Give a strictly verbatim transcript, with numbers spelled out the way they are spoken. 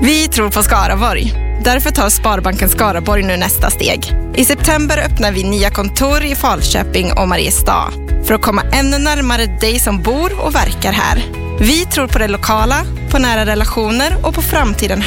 Vi tror på Skaraborg. Därför tar Sparbanken Skaraborg nu nästa steg. I september öppnar vi nya kontor i Falköping och Mariestad för att komma ännu närmare dig som bor och verkar här. Vi tror på det lokala, på nära relationer och på framtiden